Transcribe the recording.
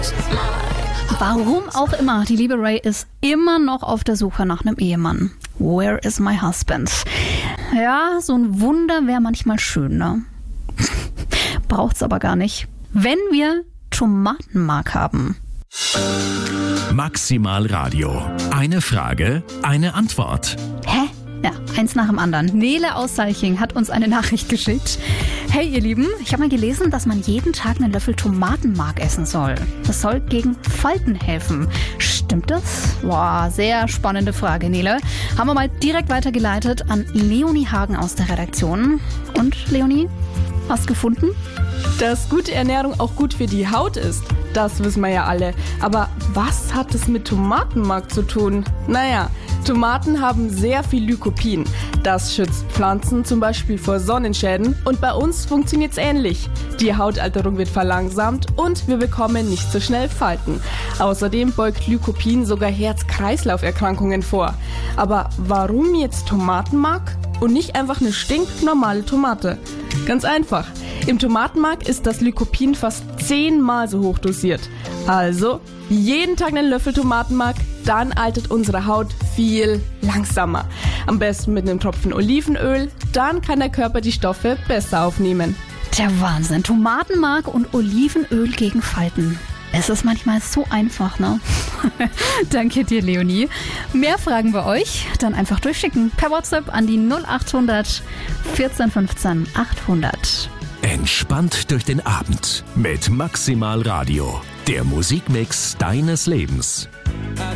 Warum auch immer, die liebe Ray ist immer noch auf der Suche nach einem Ehemann. Where is my husband? Ja, so ein Wunder wäre manchmal schön, ne? Braucht's aber gar nicht. Wenn wir Tomatenmark haben. Maximal Radio. Eine Frage, eine Antwort. Hä? Ja, eins nach dem anderen. Nele aus Salching hat uns eine Nachricht geschickt. Hey ihr Lieben, ich habe mal gelesen, dass man jeden Tag einen Löffel Tomatenmark essen soll. Das soll gegen Falten helfen. Stimmt das? Boah, sehr spannende Frage, Nele. Haben wir mal direkt weitergeleitet an Leonie Hagen aus der Redaktion. Und Leonie, hast gefunden? Dass gute Ernährung auch gut für die Haut ist, das wissen wir ja alle. Aber was hat es mit Tomatenmark zu tun? Naja, Tomaten haben sehr viel Lycopin. Das schützt Pflanzen zum Beispiel vor Sonnenschäden und bei uns funktioniert es ähnlich. Die Hautalterung wird verlangsamt und wir bekommen nicht so schnell Falten. Außerdem beugt Lycopin sogar Herz-Kreislauf-Erkrankungen vor. Aber warum jetzt Tomatenmark und nicht einfach eine stinknormale Tomate? Ganz einfach. Im Tomatenmark ist das Lycopin fast 10-mal so hoch dosiert. Also jeden Tag einen Löffel Tomatenmark, dann altert unsere Haut viel langsamer. Am besten mit einem Tropfen Olivenöl, dann kann der Körper die Stoffe besser aufnehmen. Der Wahnsinn, Tomatenmark und Olivenöl gegen Falten. Es ist manchmal so einfach, ne? Danke dir, Leonie. Mehr Fragen bei euch? Dann einfach durchschicken. Per WhatsApp an die 0800 14 15 800. Entspannt durch den Abend mit Maximal Radio. Der Musikmix deines Lebens.